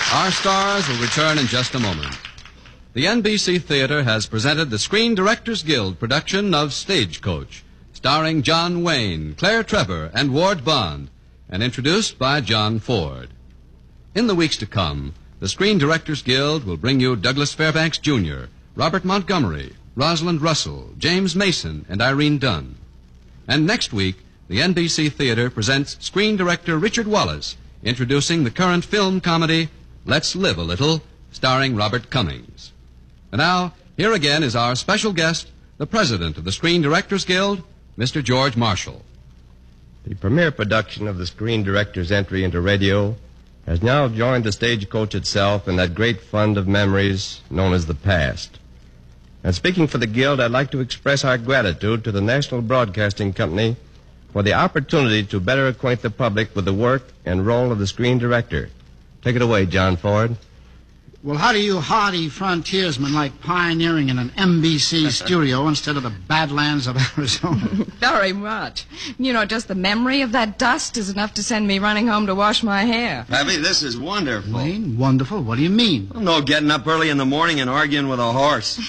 Our stars will return in just a moment. The NBC Theater has presented the Screen Directors Guild production of Stagecoach, starring John Wayne, Claire Trevor, and Ward Bond, and introduced by John Ford. In the weeks to come, the Screen Directors Guild will bring you Douglas Fairbanks Jr., Robert Montgomery, Rosalind Russell, James Mason, and Irene Dunn. And next week, the NBC Theater presents screen director Richard Wallace, introducing the current film comedy Let's Live a Little, starring Robert Cummings. And now, here again is our special guest, the president of the Screen Directors Guild, Mr. George Marshall. The premiere production of the Screen Directors' entry into radio has now joined the Stagecoach itself in that great fund of memories known as the past. And speaking for the Guild, I'd like to express our gratitude to the National Broadcasting Company for the opportunity to better acquaint the public with the work and role of the screen director. Take it away, John Ford. Well, how do you hardy frontiersmen like pioneering in an NBC studio instead of the badlands of Arizona? Very much. You know, just the memory of that dust is enough to send me running home to wash my hair. Pappy, this is wonderful. Wayne, wonderful? What do you mean? Well, no getting up early in the morning and arguing with a horse.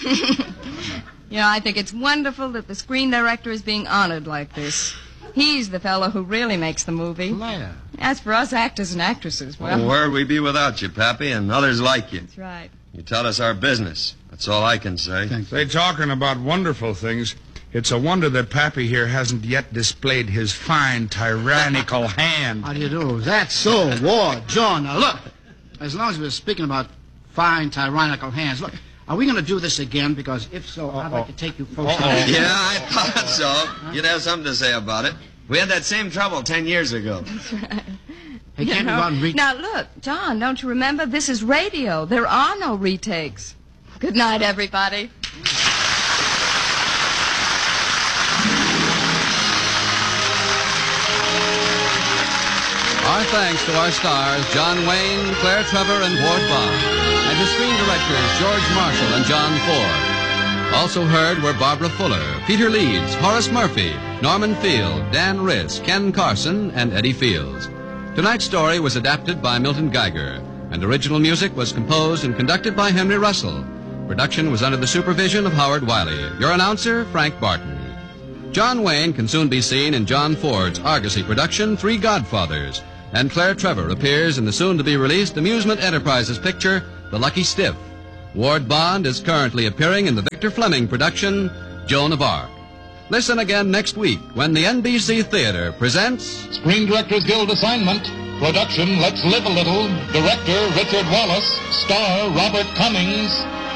You know, I think it's wonderful that the screen director is being honored like this. He's the fellow who really makes the movie. Claire. As for us actors and actresses, well... where'd we be without you, Pappy, and others like you? That's right. You taught us our business. That's all I can say. They talking about wonderful things. It's a wonder that Pappy here hasn't yet displayed his fine, tyrannical hand. How do you do? That's so, Ward, John. Now, look, as long as we're speaking about fine, tyrannical hands, look, are we going to do this again? Because if so, I'd like to take you folks out. Yeah, I thought so. You'd have something to say about it. We had that same trouble 10 years ago. That's right. Hey, can't you go out and reach... Now, look, John, don't you remember? This is radio. There are no retakes. Good night, everybody. Our thanks to our stars, John Wayne, Claire Trevor, and Ward Bond, and to screen directors George Marshall and John Ford. Also heard were Barbara Fuller, Peter Leeds, Horace Murphy, Norman Field, Dan Riss, Ken Carson, and Eddie Fields. Tonight's story was adapted by Milton Geiger, and original music was composed and conducted by Henry Russell. Production was under the supervision of Howard Wiley. Your announcer, Frank Barton. John Wayne can soon be seen in John Ford's Argosy production, Three Godfathers, and Claire Trevor appears in the soon-to-be-released Amusement Enterprises picture, The Lucky Stiff. Ward Bond is currently appearing in the Victor Fleming production, Joan of Arc. Listen again next week when the NBC Theater presents... Screen Directors Guild assignment. Production, Let's Live a Little. Director, Richard Wallace. Star, Robert Cummings.